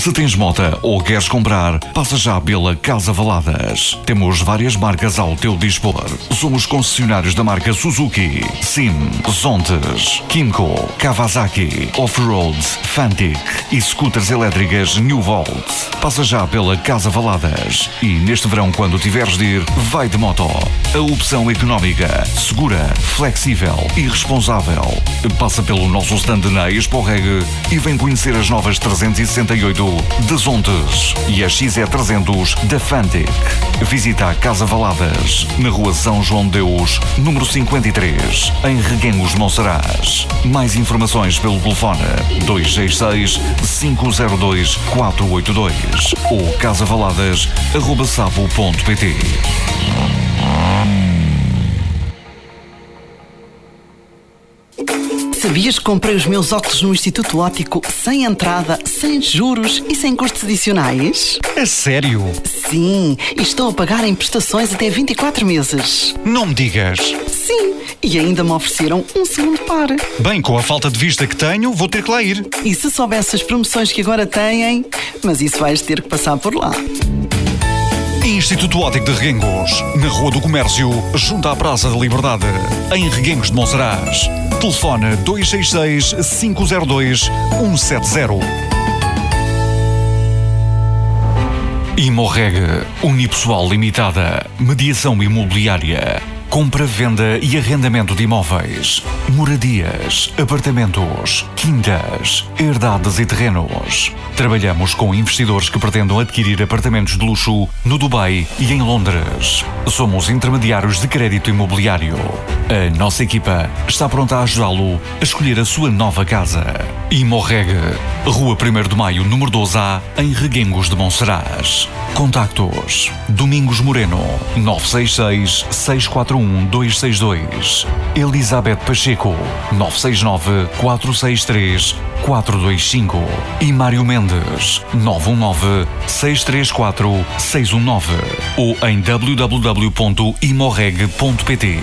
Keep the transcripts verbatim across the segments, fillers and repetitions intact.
Se tens mota ou queres comprar, passa já pela Casa Valadas. Temos várias marcas ao teu dispor. Somos concessionários da marca Suzuki, Sim, Zontes, Kymco, Kawasaki, Off-Road, Fantic e scooters elétricas New Volt. Passa já pela Casa Valadas e neste verão, quando tiveres de ir, vai de moto. A opção económica, segura, flexível e responsável. Passa pelo nosso stand na Expo Reg e vem conhecer as novas trezentos e sessenta e oito de Zontes e a X E trezentos da Fantic. Visita a Casa Valadas, na rua São João de Deus, número cinquenta e três, em Reguengos de Monsaraz. Mais informações pelo telefone dois seis seis, cinco zero dois, quatro oito dois ou casavaladas arroba sapo ponto pt. Sabias que comprei os meus óculos no Instituto Óptico sem entrada, sem juros e sem custos adicionais? É sério? Sim, e estou a pagar em prestações até vinte e quatro meses. Não me digas. Sim, e ainda me ofereceram um segundo par. Bem, com a falta de vista que tenho, vou ter que lá ir. E se soubesse as promoções que agora têm, mas isso vais ter que passar por lá. Instituto Óptico de Reguengos, na Rua do Comércio, junto à Praça da Liberdade, em Reguengos de Monsaraz. Telefone dois seis seis, cinco zero dois, um sete zero. Imorreg, Unipessoal Limitada, Mediação Imobiliária, compra, venda e arrendamento de imóveis, moradias, apartamentos, quintas, herdades e terrenos. Trabalhamos com investidores que pretendam adquirir apartamentos de luxo no Dubai e em Londres. Somos intermediários de crédito imobiliário. A nossa equipa está pronta a ajudá-lo a escolher a sua nova casa. Imorreg, Rua primeiro de Maio, número doze A, em Reguengos de Monsaraz. Contactos: Domingos Moreno, nove seis seis, seis quatro um, dois seis dois. Elizabeth Pacheco, nove seis nove, quatro seis três, quatro dois cinco. E Mário Mendes, nove um nove, seis três quatro, seis um nove. Ou em w w w ponto imorreg ponto pt.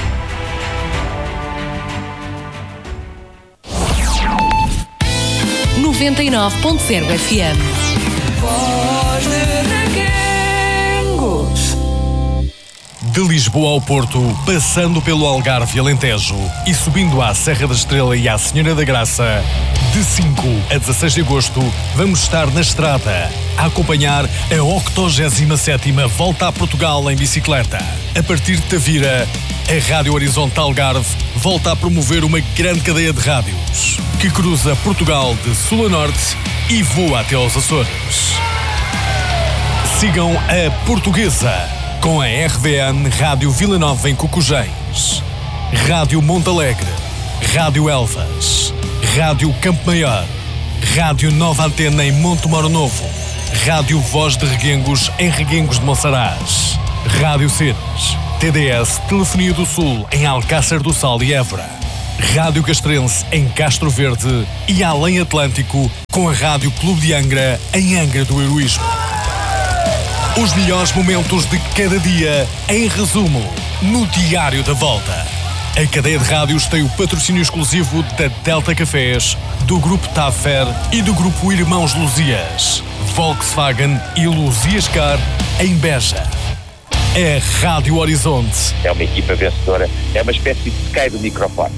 noventa e nove ponto zero F M. Voz de Reguengos. De Lisboa ao Porto, passando pelo Algarve e Alentejo e subindo à Serra da Estrela e à Senhora da Graça, de cinco a dezasseis de agosto, vamos estar na estrada a acompanhar a octogésima sétima Volta a Portugal em bicicleta. A partir de Tavira, a Rádio Horizonte Algarve volta a promover uma grande cadeia de rádios que cruza Portugal de sul a norte e voa até aos Açores. Sigam a Portuguesa com a R V N Rádio Vila Nova em Cocujens, Rádio Montalegre, Rádio Elvas, Rádio Campo Maior, Rádio Nova Antena em Monte Moro Novo, Rádio Voz de Reguengos em Reguengos de Monsaraz, Rádio Ceres, T D S Telefonia do Sul em Alcácer do Sal e Évora, Rádio Castrense em Castro Verde e Além Atlântico com a Rádio Clube de Angra em Angra do Heroísmo. Os melhores momentos de cada dia em resumo no Diário da Volta. A cadeia de rádios tem o patrocínio exclusivo da Delta Cafés, do Grupo Tafer e do Grupo Irmãos Luzias, Volkswagen e Luzias Car em Beja. É Rádio Horizonte. É uma equipa vencedora, é uma espécie de Sky do microfone.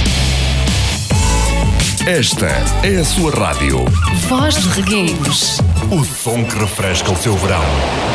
Esta é a sua rádio. Voz de Reguengos. O som que refresca o seu verão.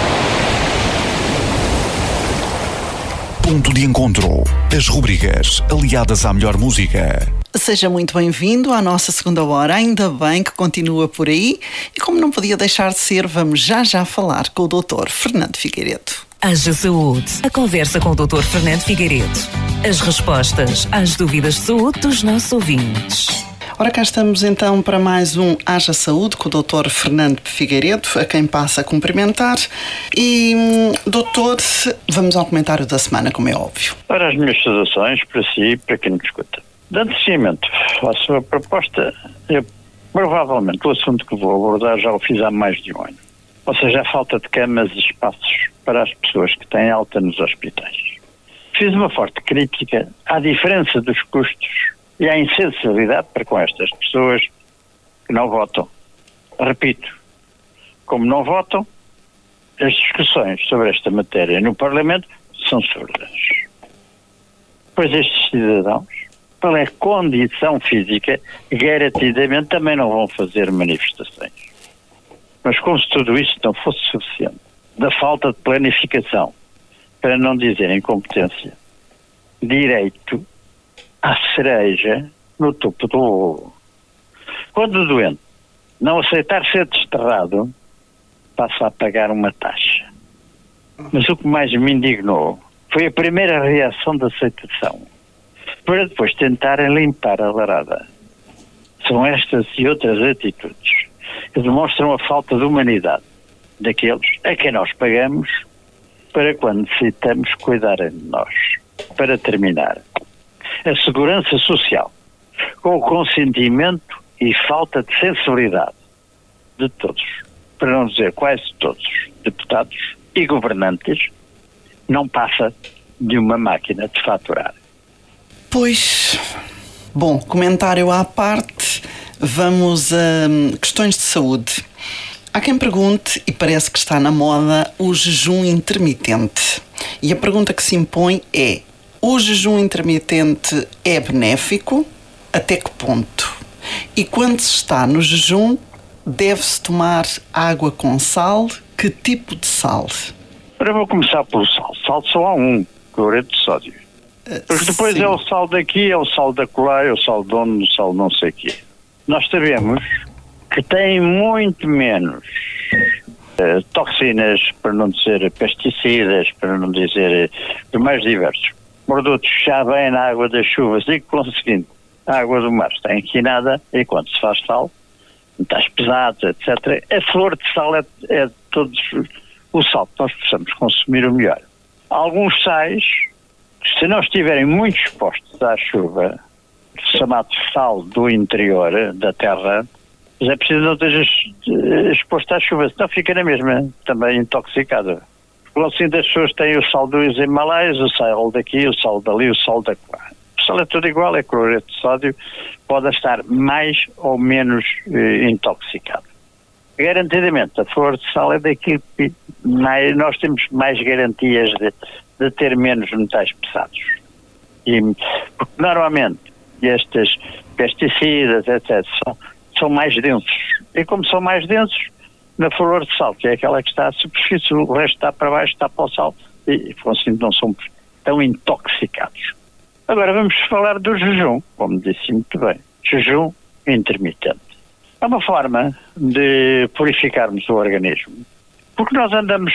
Ponto de encontro. As rubricas aliadas à melhor música. Seja muito bem-vindo à nossa segunda hora. Ainda bem que continua por aí. E como não podia deixar de ser, vamos já já falar com o doutor Fernando Figueiredo. Haja Saúde. A conversa com o doutor Fernando Figueiredo. As respostas às dúvidas de saúde dos nossos ouvintes. Ora, cá estamos então para mais um Haja Saúde com o doutor Fernando Figueiredo, a quem passa a cumprimentar. E, doutor, vamos ao comentário da semana, como é óbvio. Para as minhas saudações, para si e para quem nos escuta. Dando seguimento à sua proposta, eu, provavelmente o assunto que vou abordar já o fiz há mais de um ano. Ou seja, a falta de camas e espaços para as pessoas que têm alta nos hospitais. Fiz uma forte crítica à diferença dos custos e à insensibilidade para com estas pessoas que não votam. Repito, como não votam, as discussões sobre esta matéria no Parlamento são surdas. Pois estes cidadãos, pela condição física, garantidamente também não vão fazer manifestações. Mas como se tudo isto não fosse suficiente, da falta de planificação, para não dizer incompetência, direito à cereja no topo do bolo. Quando o doente não aceitar ser desterrado, passa a pagar uma taxa. Mas o que mais me indignou foi a primeira reação de aceitação, para depois tentarem limpar a larada. São estas e outras atitudes que demonstram a falta de humanidade daqueles a quem nós pagamos para quando necessitamos cuidarem de nós. Para terminar, a segurança social, com o consentimento e falta de sensibilidade de todos, para não dizer quase todos, deputados e governantes, não passa de uma máquina de faturar. Pois, bom, comentário à parte, vamos a questões de saúde. Há quem pergunte, e parece que está na moda, o jejum intermitente. E a pergunta que se impõe é: o jejum intermitente é benéfico? Até que ponto? E quando se está no jejum, deve-se tomar água com sal? Que tipo de sal? Para vou começar pelo sal. Sal só há um, cloreto de sódio. Porque depois Sim. é o sal daqui, é o sal da colar, é o sal de onde, o sal não sei o quê. Nós sabemos que tem muito menos uh, toxinas, para não dizer pesticidas, para não dizer uh, mais diversos produtos que já vêm na água das chuvas e que, conseguindo, a água do mar está inquinada e quando se faz sal, metais pesados, etcétera, a flor de sal é, é todos o sal que nós possamos consumir o melhor. Alguns sais, se não estiverem muito expostos à chuva, chamado sal do interior da terra, mas é preciso não esteja exposto à chuva, senão fica na mesma, também intoxicado. Assim, as pessoas têm o sal dos Himalaias, o sal daqui, o sal dali, o sal da lá. O sal é tudo igual, é cloreto de sódio, pode estar mais ou menos eh, intoxicado. Garantidamente, a flor de sal é daquilo que mais, nós temos mais garantias de, de ter menos metais pesados. E, porque normalmente estes pesticidas, etcétera, são, são mais densos. E como são mais densos, na flor de sal, que é aquela que está à superfície, o resto está para baixo, está para o sal, e assim não são tão intoxicados. Agora vamos falar do jejum, como disse muito bem. Jejum intermitente. É uma forma de purificarmos o organismo. Porque nós andamos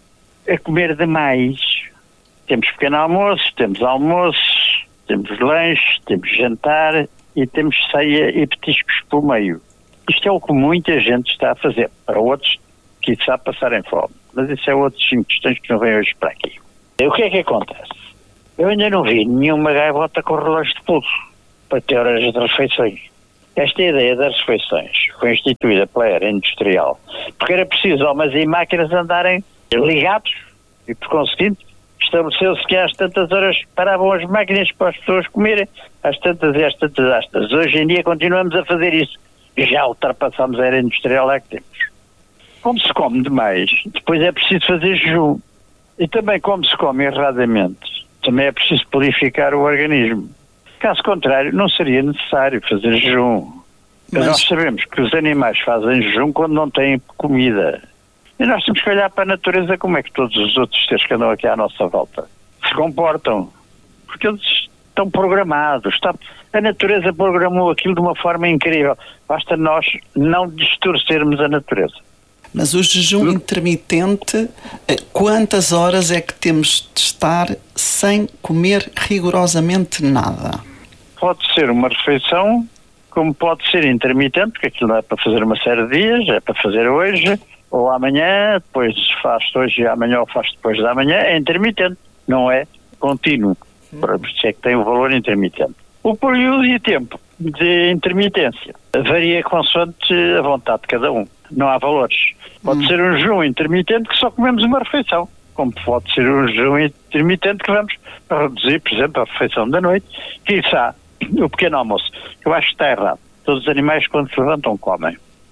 a comer demais. Temos pequeno almoço, temos almoço, temos lanche, temos jantar e temos ceia e petiscos pelo meio. Isto é o que muita gente está a fazer. Para outros, que está a passar em fome. Mas isso é outras questões que não vêm hoje para aqui. E o que é que acontece? Eu ainda não vi nenhuma gaivota com relógio de pulso para ter horas de refeições. Esta ideia das refeições foi instituída pela era industrial porque era preciso homens e máquinas andarem ligados e, por conseguinte, estabeleceu-se que às tantas horas paravam as máquinas para as pessoas comerem, às tantas e às tantas astas. Hoje em dia continuamos a fazer isso. Já ultrapassamos a era industrial lá que temos. Como se come demais, depois é preciso fazer jejum. E também como se come erradamente, também é preciso purificar o organismo. Caso contrário, não seria necessário fazer jejum. Mas nós sabemos que os animais fazem jejum quando não têm comida. E nós temos que olhar para a natureza como é que todos os outros seres que andam aqui à nossa volta se comportam. Porque eles estão programados. Está... A natureza programou aquilo de uma forma incrível. Basta nós não distorcermos a natureza. Mas o jejum intermitente, quantas horas é que temos de estar sem comer rigorosamente nada? Pode ser uma refeição, como pode ser intermitente, porque aquilo não é para fazer uma série de dias, é para fazer hoje ou amanhã, depois faz hoje e amanhã ou faz depois de amanhã. É intermitente, não é contínuo. Por isso é que tem o valor intermitente. O período e o tempo de intermitência varia consoante a vontade de cada um. Não há valores. Pode hum. ser um jejum intermitente que só comemos uma refeição, como pode ser um jejum intermitente que vamos reduzir, por exemplo, a refeição da noite, quiçá o pequeno almoço. Eu acho que está errado. Todos os animais, quando se levantam, comem.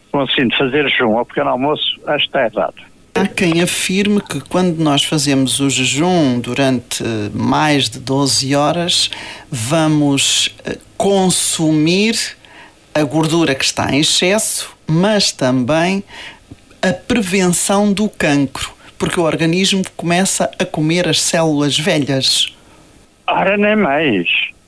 Conseguindo fazer jejum ao pequeno almoço, acho que está errado. Há quem afirme que quando nós fazemos o jejum durante mais de doze horas, vamos consumir a gordura que está em excesso, mas também a prevenção do cancro, porque o organismo começa a comer as células velhas. Ora, nem mais.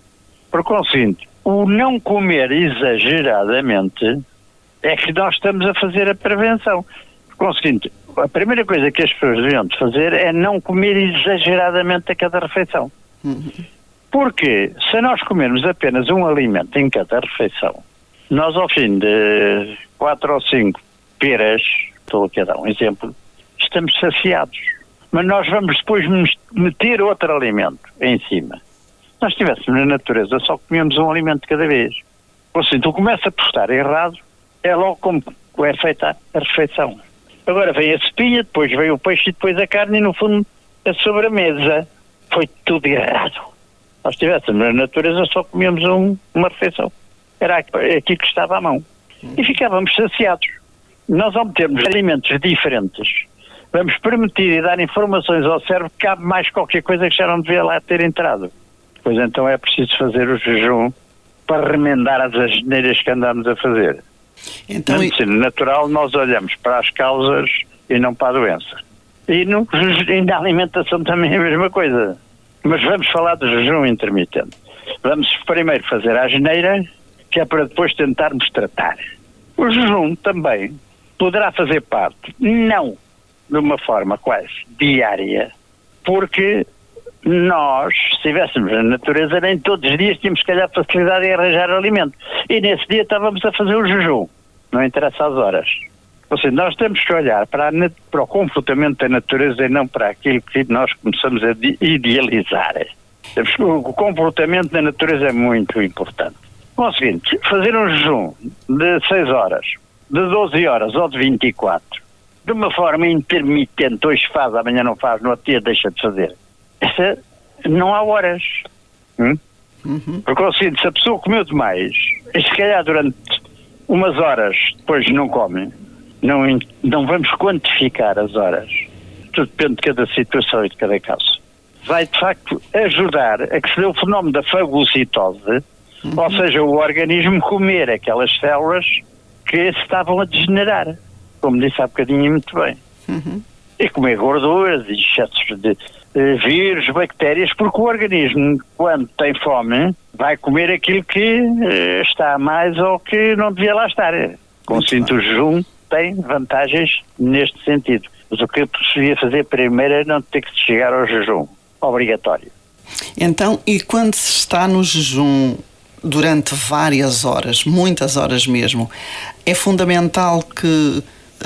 Por conseguinte, o não comer exageradamente é que nós estamos a fazer a prevenção. Por conseguinte, a primeira coisa que as pessoas deviam de fazer é não comer exageradamente a cada refeição. Uhum. Porque se nós comermos apenas um alimento em cada refeição, nós ao fim de quatro ou cinco peras, estou aqui a dar um exemplo, estamos saciados. Mas nós vamos depois meter outro alimento em cima. Se nós estivéssemos na natureza, só comíamos um alimento de cada vez. Ou assim, tu começa a postar errado, é logo como é feita a refeição. Agora vem a espinha, depois vem o peixe e depois a carne e no fundo a sobremesa. Foi tudo errado. Se nós estivéssemos na natureza, só comíamos um, uma refeição. Era aquilo que estava à mão. E ficávamos saciados. Nós, ao metermos alimentos diferentes, vamos permitir e dar informações ao cérebro que cabe mais qualquer coisa que já não devia lá ter entrado. Pois então é preciso fazer o jejum para remendar as asneiras que andamos a fazer. Então, na medicina natural nós olhamos para as causas e não para a doença. E, no, e na alimentação também é a mesma coisa. Mas vamos falar do jejum intermitente. Vamos primeiro fazer a asneira, que é para depois tentarmos tratar. O jejum também poderá fazer parte, não de uma forma quase diária, porque nós, se estivéssemos na natureza, nem todos os dias tínhamos, se calhar, facilidade em arranjar alimento. E nesse dia estávamos a fazer o jejum. Não interessa as horas. Ou seja, nós temos que olhar para, a, para o comportamento da natureza e não para aquilo que nós começamos a idealizar. O comportamento da natureza é muito importante. Bom, é o seguinte, fazer um jejum de seis horas, de doze horas ou de vinte e quatro, de uma forma intermitente, hoje faz, amanhã não faz, no outro dia deixa de fazer. Essa, não há horas. Hum? Uhum. Porque, assim, se a pessoa comeu demais, e se calhar durante umas horas depois não come, não, não vamos quantificar as horas. Tudo depende de cada situação e de cada caso. Vai, de facto, ajudar a que se dê o fenómeno da fagocitose, uhum. Ou seja, o organismo comer aquelas células que se estavam a degenerar, como disse há bocadinho muito bem. Uhum. E comer gorduras e excessos de uh, vírus, bactérias, porque o organismo, quando tem fome, vai comer aquilo que uh, está a mais ou que não devia lá estar. Consciente o jejum tem vantagens neste sentido. Mas o que eu preferia fazer primeiro é não ter que chegar ao jejum obrigatório. Então, e quando se está no jejum durante várias horas, muitas horas mesmo, é fundamental que uh,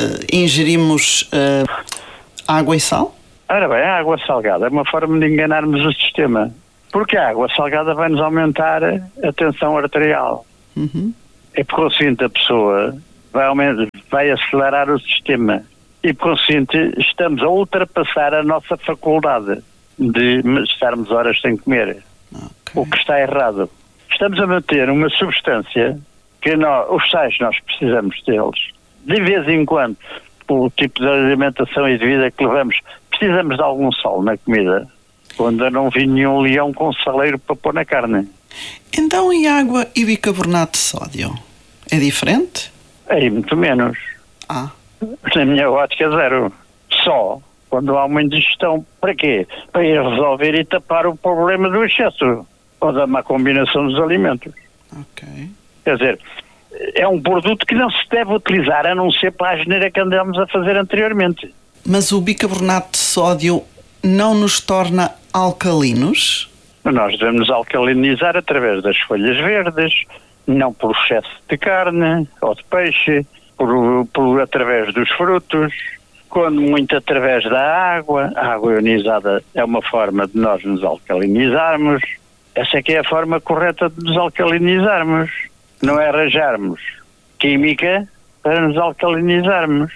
ingerimos uh, água e sal? Ora bem, a água salgada é uma forma de enganarmos o sistema, porque a água salgada vai-nos aumentar a tensão arterial. Uhum. É por conseguinte a pessoa vai, aumentar, vai acelerar o sistema e por conseguinte estamos a ultrapassar a nossa faculdade de estarmos horas sem comer. Okay. O que está errado. Estamos a manter uma substância que nós, os sais nós precisamos deles. De vez em quando, pelo tipo de alimentação e de vida que levamos, precisamos de algum sal na comida. Quando eu não vi nenhum leão com saleiro para pôr na carne. Então, e água e bicarbonato de sódio? É diferente? É muito menos. Ah. Na minha ótica, zero. Só quando há uma indigestão. Para quê? Para ir resolver e tapar o problema do excesso ou da má combinação dos alimentos. Ok. Quer dizer, é um produto que não se deve utilizar a não ser para a asneira que andamos a fazer anteriormente. Mas o bicarbonato de sódio não nos torna alcalinos? Nós devemos alcalinizar através das folhas verdes, não por excesso de carne ou de peixe, por, por através dos frutos, quando muito através da água. A água ionizada é uma forma de nós nos alcalinizarmos. Essa é que é a forma correta de nos alcalinizarmos. Não é arranjarmos química para nos alcalinizarmos.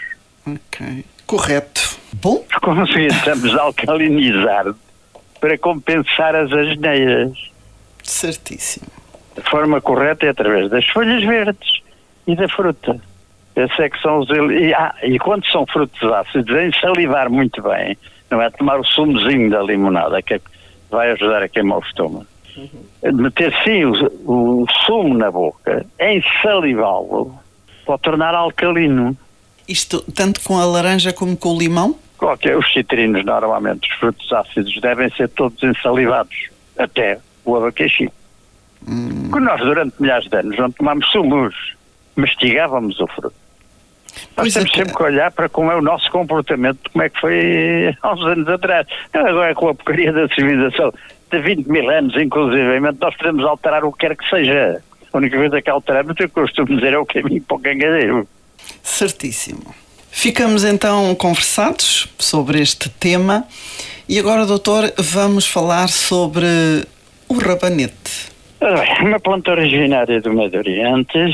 Ok. Correto. Bom. Conseguimos alcalinizar para compensar as asneiras. Certíssimo. A forma correta é através das folhas verdes e da fruta. Esse é que são os... E, ah, e quando são frutos ácidos, em salivar muito bem, não é tomar o sumozinho da limonada, que vai ajudar a queimar o estômago. Uhum. Meter sim o, o sumo na boca, em salivá-lo, pode tornar alcalino. Isto tanto com a laranja como com o limão? Qualquer, os citrinos, normalmente, os frutos ácidos, devem ser todos ensalivados. Até o abacaxi. Hum. Porque nós, durante milhares de anos, não tomámos sumos, mastigávamos o fruto. Nós temos sempre que olhar para como é o nosso comportamento, como é que foi há uns anos atrás. Agora, com a porcaria da civilização de vinte mil anos, inclusivamente, nós podemos alterar o que quer que seja. A única coisa que alteramos, eu costumo dizer, é o caminho para o cangadeiro. Certíssimo. Ficamos então conversados sobre este tema e agora, doutor, vamos falar sobre o rabanete. Uma planta originária do Médio Oriente,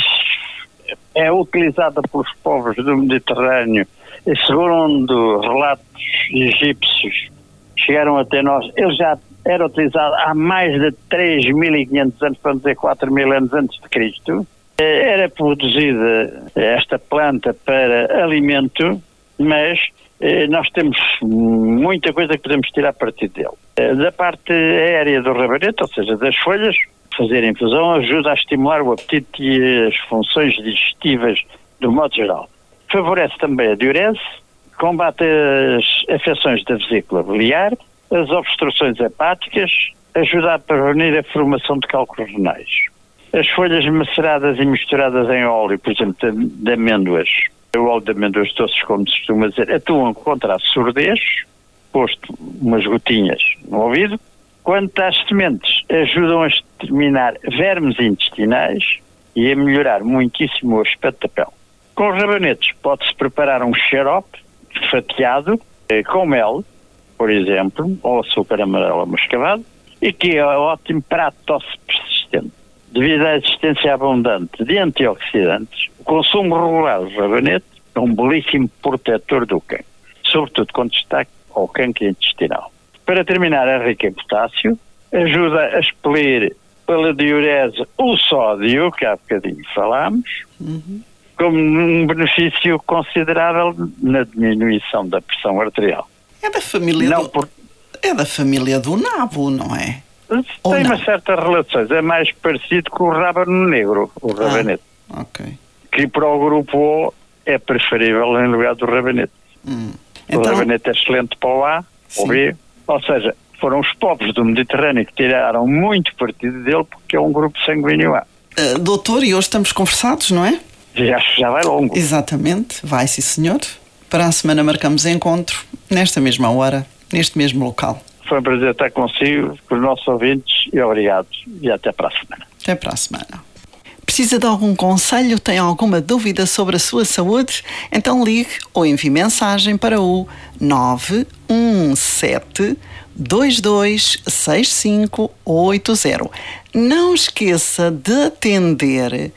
é utilizada pelos povos do Mediterrâneo e, segundo relatos egípcios, chegaram até nós. Ele já era utilizado há mais de três mil e quinhentos anos, para dizer quatro mil anos antes de Cristo. Era produzida esta planta para alimento, mas eh, nós temos muita coisa que podemos tirar a partir dele. Eh, da parte aérea do rabanete, ou seja, das folhas, fazer infusão ajuda a estimular o apetite e as funções digestivas do modo geral. Favorece também a diurese, combate as afecções da vesícula biliar, as obstruções hepáticas, ajuda a prevenir a formação de cálculos renais. As folhas maceradas e misturadas em óleo, por exemplo, de, de amêndoas, o óleo de amêndoas doces, como se costuma dizer, atuam contra a surdez, posto umas gotinhas no ouvido. Quanto às sementes, ajudam a exterminar vermes intestinais e a melhorar muitíssimo o aspecto da pele. Com os rabanetes pode-se preparar um xarope fatiado eh, com mel, por exemplo, ou açúcar amarelo mascavado, e que é um ótimo para a tosse persistente. Devido à existência abundante de antioxidantes, o consumo regular do rabanete é um belíssimo protetor do cancro, sobretudo com destaque ao cancro intestinal. Para terminar, é rica em potássio, ajuda a expelir pela diurese o sódio, que há bocadinho falámos, uhum. como um benefício considerável na diminuição da pressão arterial. É da família, não do, por... é da família do nabo, não é? Tem uma certa relação, é mais parecido com o rábano negro, o rabanete. Ah, ok. Que para o grupo O é preferível em lugar do rabanete. Hum. Então... O rabanete é excelente para o A, o B, ou seja, foram os povos do Mediterrâneo que tiraram muito partido dele porque é um grupo sanguíneo A. Uh, doutor, e hoje estamos conversados, não é? Já, já vai longo. Exatamente, vai sim senhor. Para a semana marcamos encontro, nesta mesma hora, neste mesmo local. Foi um prazer estar consigo, com os nossos ouvintes, e obrigado. E até para a semana. Até para a semana. Precisa de algum conselho? Tem alguma dúvida sobre a sua saúde? Então ligue ou envie mensagem para o nove um sete, dois dois seis cinco oito zero. Não esqueça de atender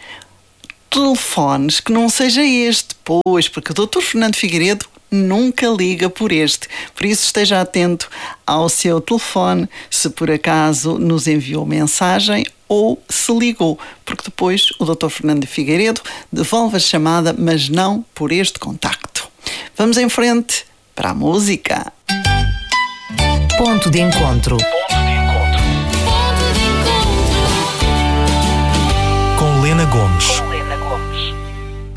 telefones que não seja este, pois, porque o doutor Fernando Figueiredo nunca liga por este. Por isso esteja atento ao seu telefone, se por acaso nos enviou mensagem ou se ligou, porque depois o doutor Fernando Figueiredo devolve a chamada, mas não por este contacto. Vamos em frente para a música. Ponto de encontro.